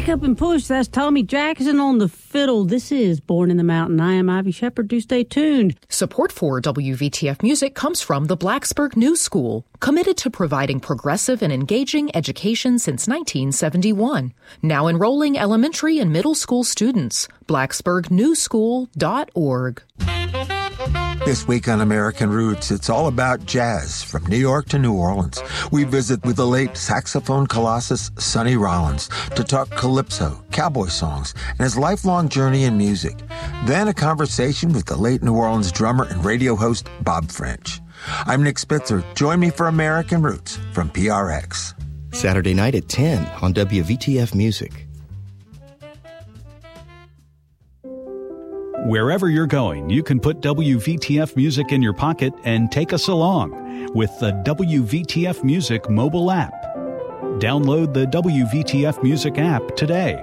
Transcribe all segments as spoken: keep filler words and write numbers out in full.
Back Up and Push. That's Tommy Jackson on the fiddle. This is Born in the Mountain. I am Ivy Shepard. Do stay tuned. Support for W V T F Music comes from the Blacksburg New School, committed to providing progressive and engaging education since nineteen seventy-one. Now enrolling elementary and middle school students. blacksburg new school dot org. This week on American Roots, it's all about jazz from New York to New Orleans. We visit with the late saxophone colossus Sonny Rollins to talk calypso, cowboy songs, and his lifelong journey in music. Then a conversation with the late New Orleans drummer and radio host Bob French. I'm Nick Spitzer. Join me for American Roots from P R X. Saturday night at ten on W V T F Music. Wherever you're going, you can put W V T F Music in your pocket and take us along with the W V T F Music mobile app. Download the W V T F Music app today.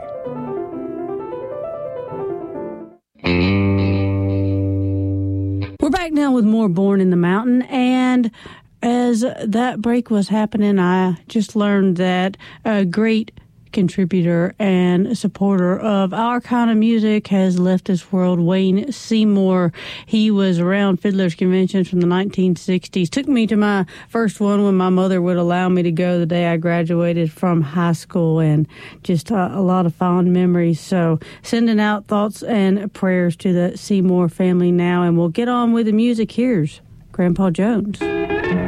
We're back now with more Born in the Mountain, and as that break was happening, I just learned that a great contributor and supporter of our kind of music has left this world, Wayne Seymour. He was around Fiddlers Conventions from the nineteen sixties. Took me to my first one when my mother would allow me to go the day I graduated from high school, and just uh, a lot of fond memories. So sending out thoughts and prayers to the Seymour family now, and we'll get on with the music. Here's Grandpa Jones.